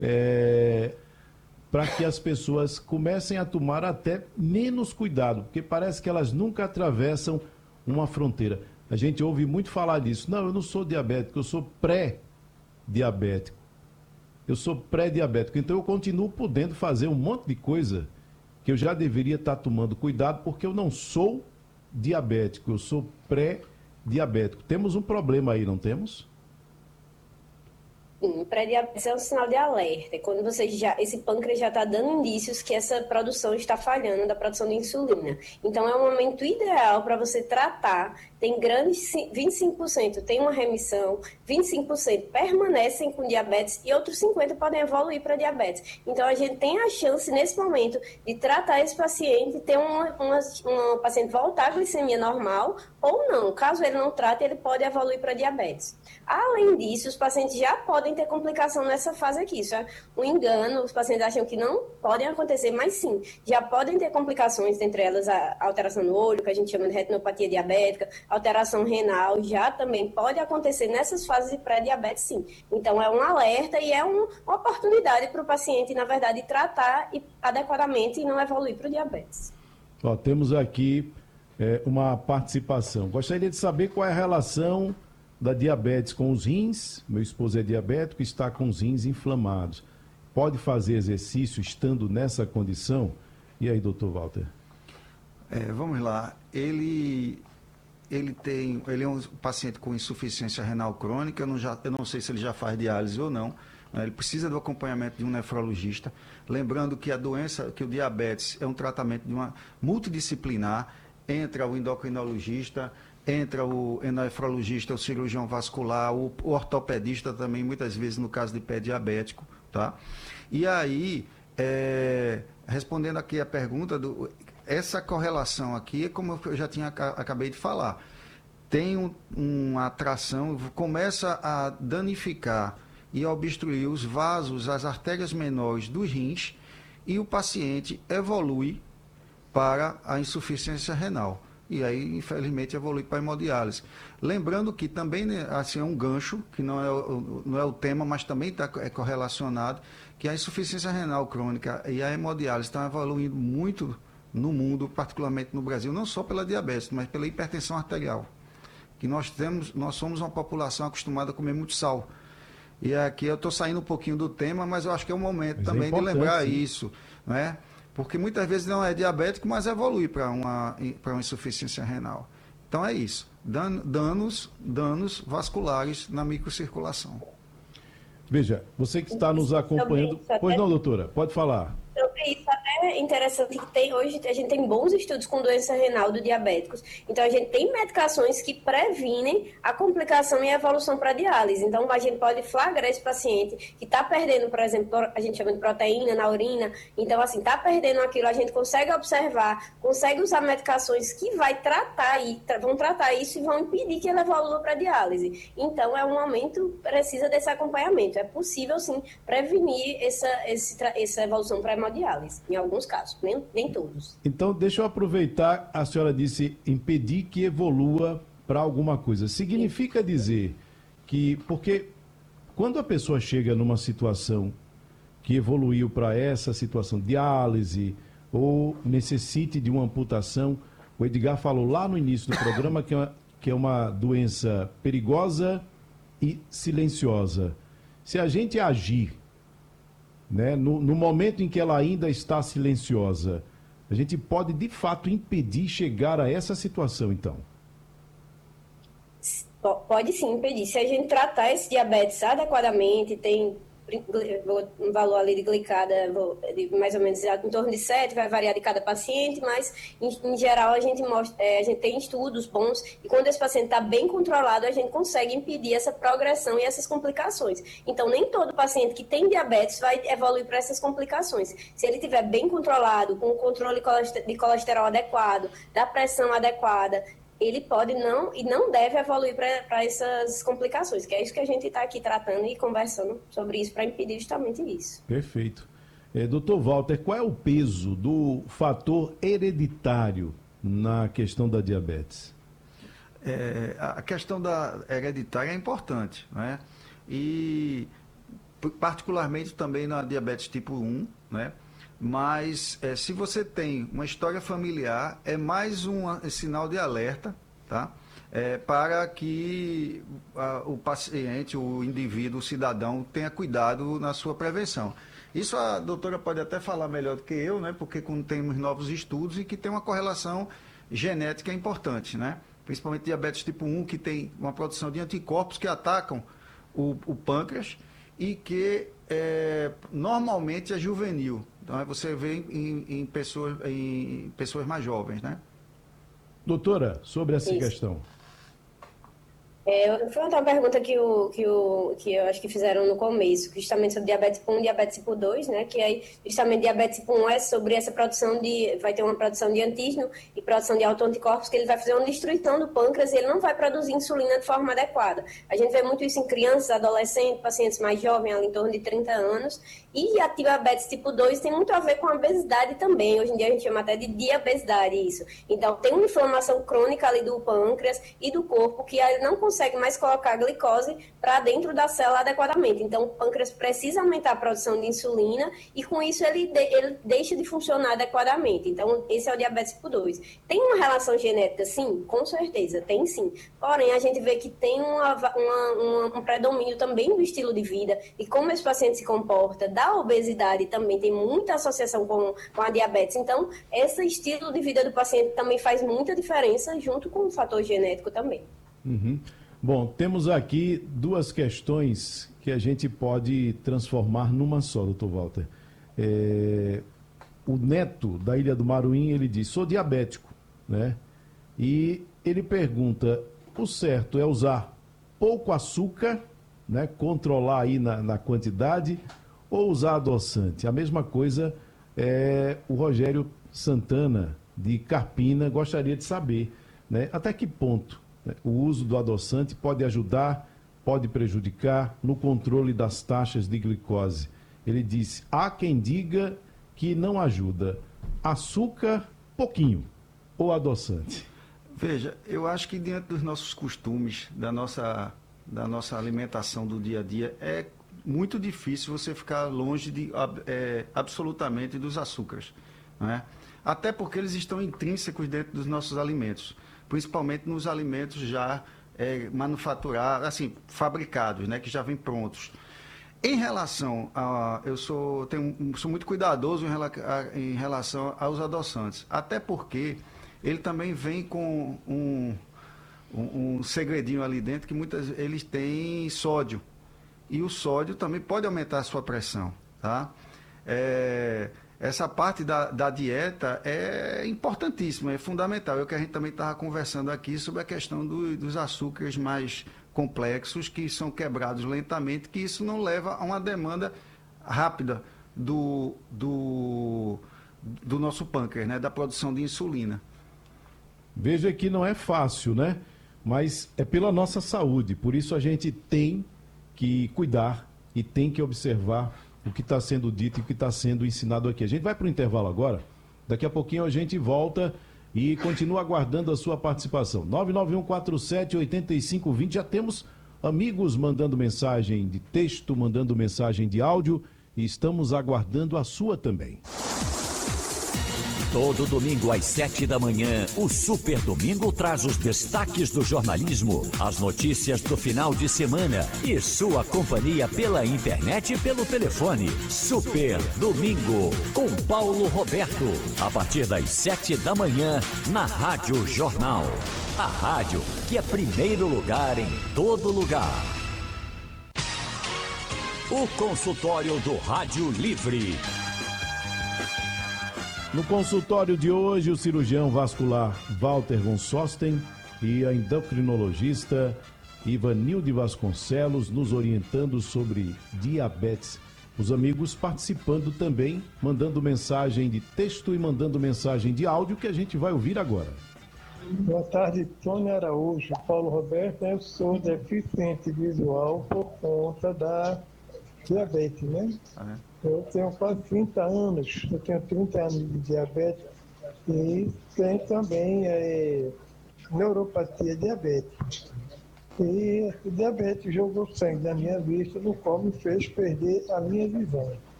para que as pessoas comecem a tomar até menos cuidado, porque parece que elas nunca atravessam uma fronteira. A gente ouve muito falar disso. Não, eu não sou diabético, eu sou pré-diabético. Eu sou pré-diabético, então eu continuo podendo fazer um monte de coisa que eu já deveria estar tomando cuidado, porque eu não sou diabético, eu sou pré-diabético. Temos um problema aí, não temos? Sim, pré-diabetes é um sinal de alerta. Quando esse pâncreas já está dando indícios que essa produção está falhando, da produção de insulina. Então, é um momento ideal para você tratar. Tem grandes 25% tem uma remissão, 25% permanecem com diabetes e outros 50% podem evoluir para diabetes. Então, a gente tem a chance, nesse momento, de tratar esse paciente, ter uma paciente voltar à glicemia normal ou não. Caso ele não trate, ele pode evoluir para diabetes. Além disso, os pacientes já podem ter complicação nessa fase aqui. Isso é um engano, os pacientes acham que não podem acontecer, mas sim, já podem ter complicações, entre elas a alteração no olho, que a gente chama de retinopatia diabética, alteração renal, já também pode acontecer nessas fases de pré-diabetes, sim. Então, é um alerta e é uma oportunidade para o paciente, na verdade, tratar adequadamente e não evoluir para o diabetes. Ó, temos aqui uma participação. Gostaria de saber qual é a relação da diabetes com os rins. Meu esposo é diabético e está com os rins inflamados. Pode fazer exercício estando nessa condição? E aí, doutor Walter? Vamos lá. Ele é um paciente com insuficiência renal crônica. Eu não sei se ele já faz diálise ou não. Ele precisa do acompanhamento de um nefrologista. Lembrando que que o diabetes é um tratamento de uma multidisciplinar. Entra o endocrinologista, entra o nefrologista, o cirurgião vascular, o ortopedista também, muitas vezes no caso de pé diabético, tá? E aí, respondendo aqui a pergunta, essa correlação aqui é como eu já acabei de falar. Tem uma atração, começa a danificar e a obstruir os vasos, as artérias menores dos rins, e o paciente evolui para a insuficiência renal. E aí, infelizmente, evolui para a hemodiálise. Lembrando que também, né, assim, é um gancho, que não é o tema, mas também é correlacionado, que a insuficiência renal crônica e a hemodiálise estão evoluindo muito no mundo, particularmente no Brasil, não só pela diabetes, mas pela hipertensão arterial. Que nós somos uma população acostumada a comer muito sal. E aqui eu estou saindo um pouquinho do tema, mas eu acho que é o momento também de lembrar isso, né? Porque muitas vezes não é diabético, mas evolui para uma insuficiência renal. Então é isso, danos vasculares na microcirculação. Veja, você que está nos acompanhando... Pois não, doutora, pode falar. Sobre isso, até é interessante que hoje a gente tem bons estudos com doença renal do diabéticos. Então, a gente tem medicações que previnem a complicação e a evolução para diálise. Então, a gente pode flagrar esse paciente que está perdendo, por exemplo, a gente chama de proteína na urina. Então, assim, está perdendo aquilo, a gente consegue observar, consegue usar medicações que vão tratar isso e vão impedir que ele evolua para diálise. Então, é um momento, precisa desse acompanhamento. É possível, sim, prevenir essa evolução para hemodiálise, em alguns casos, nem todos. Então, deixa eu aproveitar, a senhora disse impedir que evolua para alguma coisa. Significa dizer que, porque quando a pessoa chega numa situação que evoluiu para essa situação, diálise, ou necessite de uma amputação, o Edgar falou lá no início do programa que é uma doença perigosa e silenciosa. Se a gente agir, né, no momento em que ela ainda está silenciosa, a gente pode, de fato, impedir chegar a essa situação, então? Pode sim impedir. Se a gente tratar esse diabetes adequadamente, tem um valor ali de glicada de mais ou menos em torno de 7, vai variar de cada paciente, mas em geral a gente tem estudos bons e quando esse paciente está bem controlado, a gente consegue impedir essa progressão e essas complicações. Então, nem todo paciente que tem diabetes vai evoluir para essas complicações. Se ele estiver bem controlado, com o controle de colesterol adequado, da pressão adequada, ele pode não deve evoluir para essas complicações, que é isso que a gente está aqui tratando e conversando sobre isso para impedir justamente isso. Perfeito. Doutor Walter, qual é o peso do fator hereditário na questão da diabetes? A questão da hereditária é importante, né? E particularmente também na diabetes tipo 1, né? Mas se você tem uma história familiar, é mais um sinal de alerta, tá? Para que o paciente, o indivíduo, o cidadão tenha cuidado na sua prevenção. Isso a doutora pode até falar melhor do que eu, né? Porque quando temos novos estudos e que tem uma correlação genética importante, né? Principalmente diabetes tipo 1, que tem uma produção de anticorpos que atacam o pâncreas e que normalmente é juvenil. Então, você vê em pessoas mais jovens, né? Doutora, sobre essa Isso. questão. Foi uma pergunta que eu acho que fizeram no começo, justamente sobre diabetes tipo 1 e diabetes tipo 2, né? Que aí, justamente, diabetes tipo 1 é sobre essa produção vai ter uma produção de antígeno e produção de autoanticorpos, que ele vai fazer uma destruição do pâncreas e ele não vai produzir insulina de forma adequada. A gente vê muito isso em crianças, adolescentes, pacientes mais jovens, ali em torno de 30 anos. E a diabetes tipo 2 tem muito a ver com a obesidade também. Hoje em dia a gente chama até de diabesidade isso. Então, tem uma inflamação crônica ali do pâncreas e do corpo que ele não consegue mais colocar a glicose para dentro da célula adequadamente. Então, o pâncreas precisa aumentar a produção de insulina e, com isso, ele deixa de funcionar adequadamente. Então, esse é o diabetes tipo 2. Tem uma relação genética, sim? Com certeza, tem sim. Porém, a gente vê que tem um predomínio também do estilo de vida e como esse paciente se comporta, da obesidade também tem muita associação com a diabetes. Então, esse estilo de vida do paciente também faz muita diferença junto com o fator genético também. Uhum. Bom, temos aqui duas questões que a gente pode transformar numa só, doutor Walter. O Neto, da Ilha do Maruim, ele diz, sou diabético, né? E ele pergunta, o certo é usar pouco açúcar, né? Controlar aí na quantidade, ou usar adoçante? A mesma coisa o Rogério Santana, de Carpina, gostaria de saber, né? Até que ponto o uso do adoçante pode ajudar, pode prejudicar no controle das taxas de glicose. Ele disse, há quem diga que não ajuda. Açúcar, pouquinho, ou adoçante? Veja, eu acho que diante dos nossos costumes, da nossa alimentação do dia a dia, é muito difícil você ficar longe absolutamente dos açúcares, né? Até porque eles estão intrínsecos dentro dos nossos alimentos, principalmente nos alimentos já manufaturados, assim, fabricados, né, que já vêm prontos. Em relação a... Eu sou muito cuidadoso em relação aos adoçantes, até porque ele também vem com um segredinho ali dentro, que eles têm sódio. E o sódio também pode aumentar a sua pressão, tá? Essa parte da dieta é importantíssima, é fundamental. É o que a gente também estava conversando aqui sobre a questão dos açúcares mais complexos, que são quebrados lentamente, que isso não leva a uma demanda rápida do nosso pâncreas, né? Da produção de insulina. Veja que não é fácil, né? Mas é pela nossa saúde, por isso a gente tem que cuidar e tem que observar o que está sendo dito e o que está sendo ensinado aqui. A gente vai para o intervalo agora, daqui a pouquinho a gente volta e continua aguardando a sua participação. 99147-8520, já temos amigos mandando mensagem de texto, mandando mensagem de áudio e estamos aguardando a sua também. Todo domingo às 7 da manhã, o Super Domingo traz os destaques do jornalismo, as notícias do final de semana e sua companhia pela internet e pelo telefone. Super Domingo, com Paulo Roberto, a partir das 7 da manhã, na Rádio Jornal. A rádio que é primeiro lugar em todo lugar. O consultório do Rádio Livre. No consultório de hoje, o cirurgião vascular Walter von Sosten e a endocrinologista Ivanilde Vasconcelos nos orientando sobre diabetes. Os amigos participando também, mandando mensagem de texto e mandando mensagem de áudio que a gente vai ouvir agora. Boa tarde, Tony Araújo. Paulo Roberto, eu sou deficiente visual por conta da diabetes, né? Eu tenho quase 30 anos, eu tenho 30 anos de diabetes e tenho também neuropatia diabética. E o diabetes jogou sangue na minha vista, no qual me fez perder a minha visão.